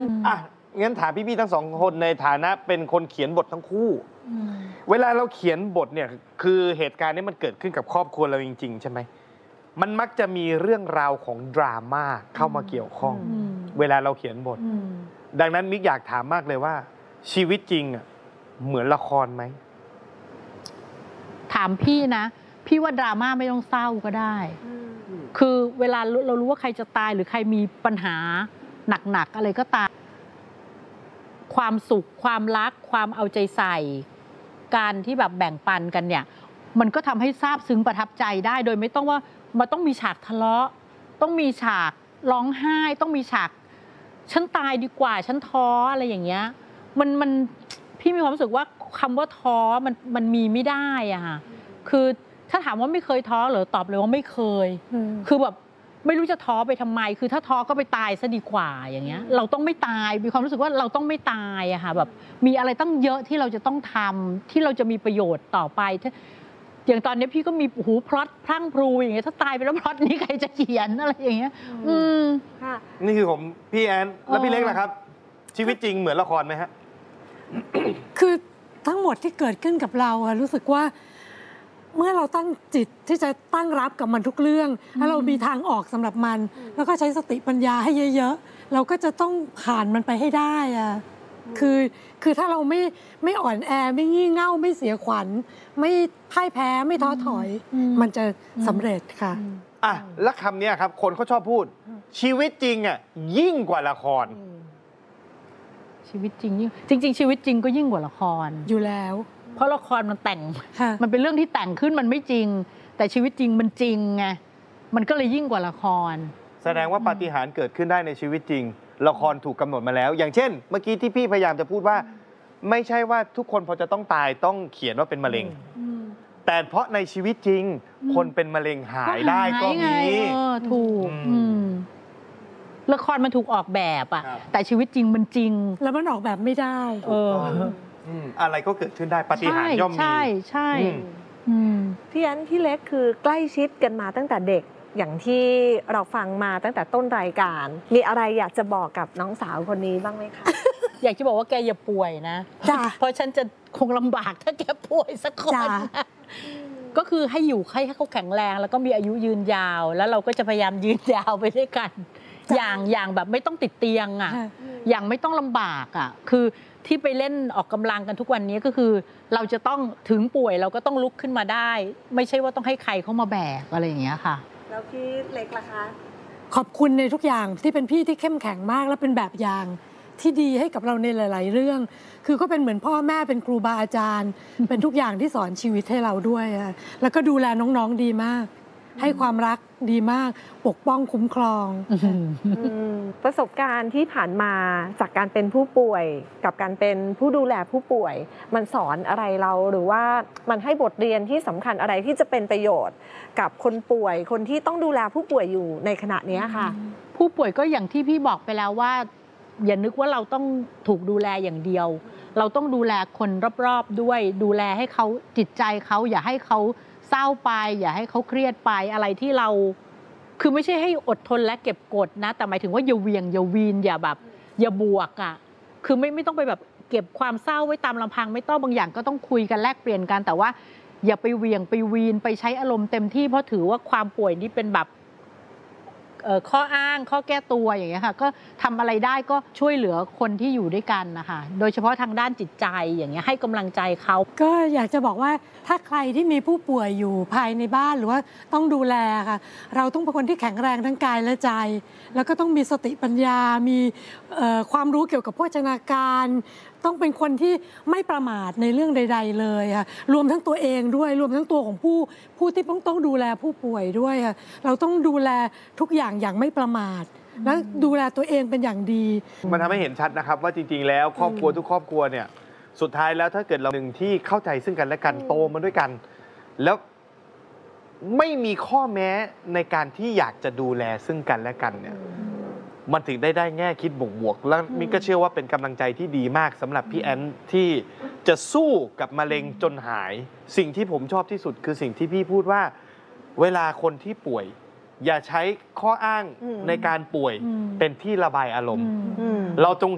อ่ะงั้นถามพี่ๆทั้งสองคนในฐานะเป็นคนเขียนบททั้งคู่เวลาเราเขียนบทเนี่ยคือเหตุการณ์นี้มันเกิดขึ้นกับครอบครัวเราจริงๆใช่ไหมมันมักจะมีเรื่องราวของดราม่าเข้ามาเกี่ยวข้องเวลาเราเขียนบทดังนั้นมิกอยากถามมากเลยว่าชีวิตจริงอ่ะเหมือนละครไหมถามพี่นะพี่ว่าดราม่าไม่ต้องเศร้าก็ได้คือเวลาเรารู้ว่าใครจะตายหรือใครมีปัญหาหนักๆอะไรก็ตามความสุขความรักความเอาใจใส่การที่แบบแบ่งปันกันเนี่ยมันก็ทำให้ซาบซึ้งประทับใจได้โดยไม่ต้องว่ามันต้องมีฉากทะเลาะต้องมีฉากร้องไห้ต้องมีฉากฉันตายดีกว่าฉันท้ออะไรอย่างเงี้ยมันพี่มีความรู้สึกว่าคำว่าท้อมันมีไม่ได้อะค่ะคือถ้าถามว่าไม่เคยท้อเหรอตอบเลยว่าไม่เคยคือแบบไม่รู้จะท้อไปทำไมคือถ้าท้อก็ไปตายซะดีกว่าอย่างเงี้ยเราต้องไม่ตายมีความรู้สึกว่าเราต้องไม่ตายอะค่ะแบบมีอะไรตั้งเยอะที่เราจะต้องทำที่เราจะมีประโยชน์ต่อไปอย่างตอนนี้พี่ก็มีพล็อตพรั่งพรูอย่างเงี้ยถ้าตายไปแล้วพล็อตนี้ใครจะเขียนอะไรอย่างเงี้ยค่ะนี่คือผมพี่แอนแล้วพี่เล็กล่ะครับชีวิตจริงเหมือนละครไหมฮะคือทั้งหมดที่เกิดขึ้นกับเราอะรู้สึกว่าเมื่อเราตั้งจิตที่จะตั้งรับกับมันทุกเรื่องแล้วเรามีทางออกสำหรับมันแล้วก็ใช้สติปัญญาให้เยอะๆเราก็จะต้องผ่านมันไปให้ได้อะคือถ้าเราไม่อ่อนแอไม่งี่เง่าไม่เสียขวัญไม่พ่ายแพ้ไม่ท้อถอยมันจะสำเร็จค่ะอ่ะแล้วคำนี้ครับคนเขาชอบพูดชีวิตจริงอ่ะยิ่งกว่าละครชีวิตจริงชีวิตจริงก็ยิ่งกว่าละครอยู่แล้วเพราะละครมันแต่งมันเป็นเรื่องที่แต่งขึ้นมันไม่จริงแต่ชีวิตจริงมันจริงไงมันก็เลยยิ่งกว่าละครแสดงว่าปาฏิหาริย์เกิดขึ้นได้ในชีวิตจริงละครถูกกำหนดมาแล้วอย่างเช่นเมื่อกี้ที่พี่พยายามจะพูดว่าไม่ใช่ว่าทุกคนพอจะต้องตายต้องเขียนว่าเป็นมะเร็งแต่เพราะในชีวิตจริงคนเป็นมะเร็งหายได้ก็มีถูกละครมันถูกออกแบบอะแต่ชีวิตจริงมันจริงแล้วมันออกแบบไม่ได้อะไรก็เกิดขึ้นได้ปาฏิหาริย์ย่อมมีใช่พี่อันพี่เล็กคือใกล้ชิดกันมาตั้งแต่เด็กอย่างที่เราฟังมาตั้งแต่ต้นรายการมีอะไรอยากจะบอกกับน้องสาวคนนี้บ้างไหมคะอยากจะบอกว่าแกอย่าป่วยนะเพราะฉันจะคงลำบากถ้าแกป่วยสักคนก็คือให้เขาแข็งแรงแล้วก็มีอายุยืนยาวแล้วเราก็จะพยายามยืนยาวไปด้วยกันอย่างแบบไม่ต้องติดเตียงอ่ะอย่างไม่ต้องลำบากอ่ะคือที่ไปเล่นออกกำลังกันทุกวันนี้ก็คือเราจะต้องถึงป่วยเราก็ต้องลุกขึ้นมาได้ไม่ใช่ว่าต้องให้ใครเข้ามาแบกอะไรอย่างเงี้ยค่ะแล้วพี่เล็กล่ะคะขอบคุณในทุกอย่างที่เป็นพี่ที่เข้มแข็งมากและเป็นแบบอย่างที่ดีให้กับเราในหลายๆเรื่องคือก็เป็นเหมือนพ่อแม่เป็นครูบาอาจารย์เป็นทุกอย่างที่สอนชีวิตให้เราด้วยแล้วก็ดูแลน้องๆดีมากให้ความรักดีมากปกป้องคุ้มครองประสบการณ์ที่ผ่านมาจากการเป็นผู้ป่วยกับการเป็นผู้ดูแลผู้ป่วยมันสอนอะไรเราหรือว่ามันให้บทเรียนที่สำคัญอะไรที่จะเป็นประโยชน์กับคนป่วยคนที่ต้องดูแลผู้ป่วยอยู่ในขณะนี้ค่ะผู้ป่วยก็อย่างที่พี่บอกไปแล้วว่าอย่านึกว่าเราต้องถูกดูแลอย่างเดียวเราต้องดูแลคนรอบๆด้วยดูแลให้เขาจิตใจเขาอย่าให้เขาเศร้าไปอย่าให้เขาเครียดไปอะไรที่เราคือไม่ใช่ให้อดทนและเก็บกดนะแต่หมายถึงว่าอย่าเวียงอย่าวีนอย่าแบบอย่าบวกอ่ะคือไม่ต้องไปแบบเก็บความเศร้าไว้ตามลำพังไม่ต้องบางอย่างก็ต้องคุยกันแลกเปลี่ยนกันแต่ว่าอย่าไปเวียงไปวีนไปใช้อารมณ์เต็มที่เพราะถือว่าความป่วยนี่เป็นแบบข้ออ้างข้อแก้ตัวอย่างเงี้ยค่ะก็ทำอะไรได้ก็ช่วยเหลือคนที่อยู่ด้วยกันนะคะโดยเฉพาะทางด้านจิตใจอย่างเงี้ยให้กำลังใจเขาก็อยากจะบอกว่าถ้าใครที่มีผู้ป่วยอยู่ภายในบ้านหรือว่าต้องดูแลค่ะเราต้องเป็นคนที่แข็งแรงทั้งกายและใจแล้วก็ต้องมีสติปัญญามีความรู้เกี่ยวกับโภชนาการต้องเป็นคนที่ไม่ประมาทในเรื่องใดๆเลยค่ะรวมทั้งตัวเองด้วยรวมทั้งตัวของผู้ที่ต้องดูแลผู้ป่วยด้วยค่ะเราต้องดูแลทุกอย่างไม่ประมาทและดูแลตัวเองเป็นอย่างดีมันทำให้เห็นชัดนะครับว่าจริงๆแล้วครอบครัวทุกครอบครัวเนี่ยสุดท้ายแล้วถ้าเกิดเราหนึ่งที่เข้าใจซึ่งกันและกันโตมาด้วยกันแล้วไม่มีข้อแม้ในการที่อยากจะดูแลซึ่งกันและกันเนี่ยมันถึงได้แง่คิดบวกๆแล้วมิกก็เชื่อว่าเป็นกำลังใจที่ดีมากสำหรับพี่แอนที่จะสู้กับมะเร็งจนหายสิ่งที่ผมชอบที่สุดคือสิ่งที่พี่พูดว่าเวลาคนที่ป่วยอย่าใช้ข้ออ้างในการป่วยเป็นที่ระบายอารมณ์เราจง